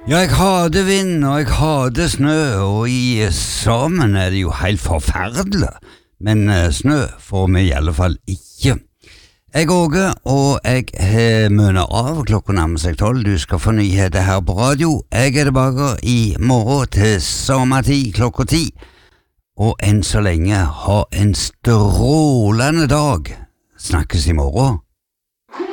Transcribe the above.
Ja, jeg hater vind, og jeg hater snø, og i sammen er det jo helt forferdelig. Men snø får vi i alle fall ikke. Jeg Åge, og jeg møner av klokka nærmer seg 12. Du skal få nyheter her på radio. Jeg er tilbake i morgen til samme tid, klokka 10. Og enn så lenge, ha en strålende dag. Snakkes i morgen.